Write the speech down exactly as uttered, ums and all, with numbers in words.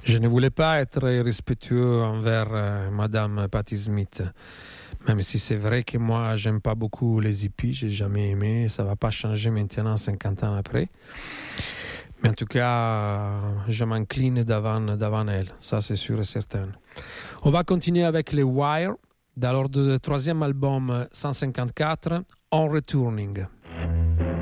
Je ne voulais pas être irrespectueux envers euh, Madame Patti Smith. Même si c'est vrai que moi, j'aime pas beaucoup les hippies, j'ai jamais aimé, ça va pas changer maintenant, cinquante ans après. Mais en tout cas, je m'incline devant, devant elle, ça c'est sûr et certain. On va continuer avec les Wire, dans leur troisième album cent cinquante-quatre, On Returning.